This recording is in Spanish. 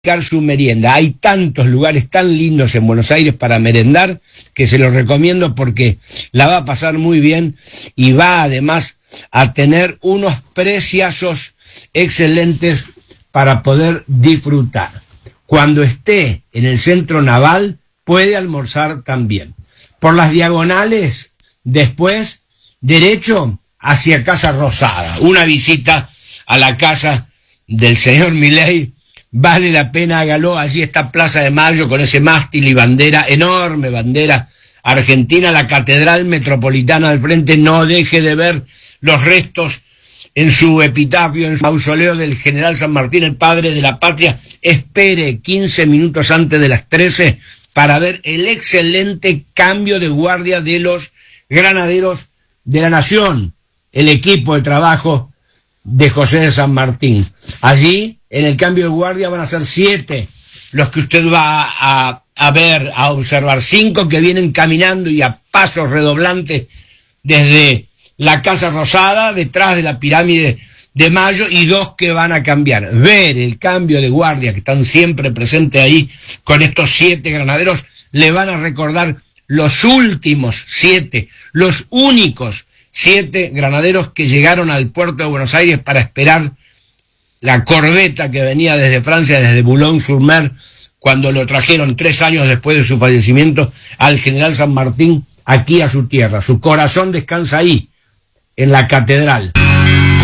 su merienda. Hay tantos lugares tan lindos en Buenos Aires para merendar que se los recomiendo porque la va a pasar muy bien y va además a tener unos preciazos excelentes para poder disfrutar. Cuando esté en el Centro Naval puede almorzar también. Por las diagonales, después, derecho hacia Casa Rosada. Una visita a la casa del señor Milei vale la pena, hágalo. Allí está Plaza de Mayo con ese mástil y bandera, enorme bandera argentina, la Catedral Metropolitana al frente. No deje de ver los restos en su epitafio, en su mausoleo del general San Martín, el padre de la patria. Espere 15 minutos antes de las 13 para ver el excelente cambio de guardia de los granaderos de la Nación, el equipo de trabajo de José de San Martín. Allí, en el cambio de guardia, van a ser 7 los que usted va a ver, a observar. 5 que vienen caminando y a pasos redoblantes desde la Casa Rosada, detrás de la pirámide de Mayo, y 2 que van a cambiar. Ver el cambio de guardia, que están siempre presentes ahí, con estos 7 granaderos, le van a recordar los últimos 7, los únicos 7 granaderos que llegaron al puerto de Buenos Aires para esperar la corbeta que venía desde Francia, desde Boulogne-sur-Mer, cuando lo trajeron 3 años después de su fallecimiento al general San Martín aquí a su tierra. Su corazón descansa ahí, en la catedral.